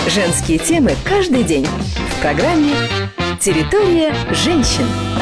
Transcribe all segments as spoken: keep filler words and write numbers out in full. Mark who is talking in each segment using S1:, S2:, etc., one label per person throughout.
S1: Женские темы каждый день в программе «Территория женщин».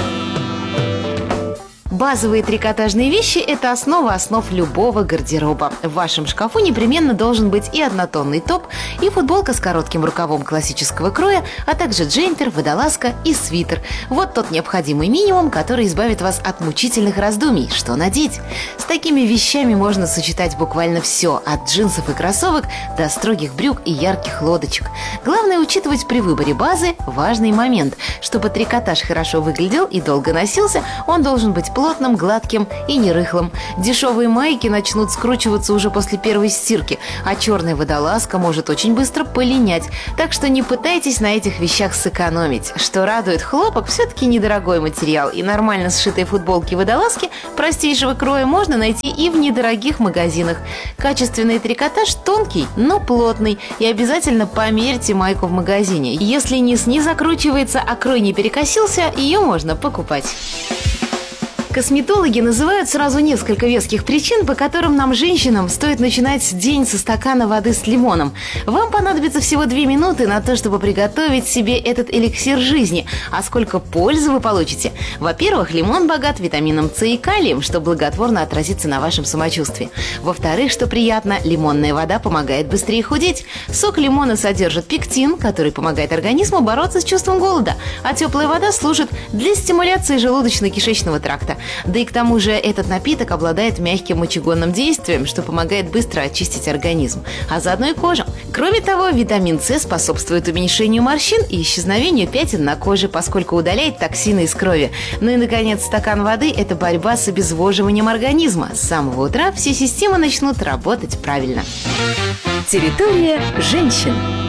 S2: Базовые трикотажные вещи – это основа основ любого гардероба. В вашем шкафу непременно должен быть и однотонный топ, и футболка с коротким рукавом классического кроя, а также джемпер, водолазка и свитер. Вот тот необходимый минимум, который избавит вас от мучительных раздумий, что надеть. С такими вещами можно сочетать буквально все, от джинсов и кроссовок до строгих брюк и ярких лодочек. Главное учитывать при выборе базы важный момент. Чтобы трикотаж хорошо выглядел и долго носился, он должен быть плотным, плотным, гладким и не рыхлым. Дешевые майки начнут скручиваться уже после первой стирки, а черная водолазка может очень быстро полинять. Так что не пытайтесь на этих вещах сэкономить. Что радует, хлопок все-таки недорогой материал, и нормально сшитые футболки и водолазки простейшего кроя можно найти и в недорогих магазинах. Качественный трикотаж тонкий, но плотный, и обязательно померьте майку в магазине. Если низ не закручивается, а крой не перекосился, ее можно покупать. Косметологи называют сразу несколько веских причин, по которым нам, женщинам, стоит начинать день со стакана воды с лимоном. Вам понадобится всего две минуты на то, чтобы приготовить себе этот эликсир жизни. А сколько пользы вы получите? Во-первых, лимон богат витамином С и калием, что благотворно отразится на вашем самочувствии. Во-вторых, что приятно, лимонная вода помогает быстрее худеть. Сок лимона содержит пектин, который помогает организму бороться с чувством голода, а теплая вода служит для стимуляции желудочно-кишечного тракта. Да и к тому же этот напиток обладает мягким мочегонным действием, что помогает быстро очистить организм, а заодно и кожу. Кроме того, витамин С способствует уменьшению морщин и исчезновению пятен на коже, поскольку удаляет токсины из крови. Ну и, наконец, стакан воды – это борьба с обезвоживанием организма. С самого утра все системы начнут работать правильно.
S1: Территория женщин.